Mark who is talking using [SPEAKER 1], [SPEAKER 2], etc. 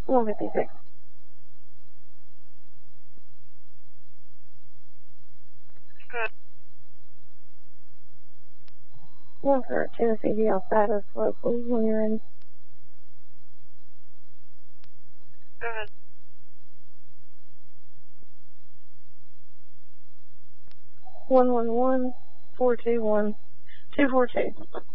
[SPEAKER 1] 156.
[SPEAKER 2] Good.
[SPEAKER 1] 113 CDL status local when you're in.
[SPEAKER 2] Good.
[SPEAKER 1] 111 421 242.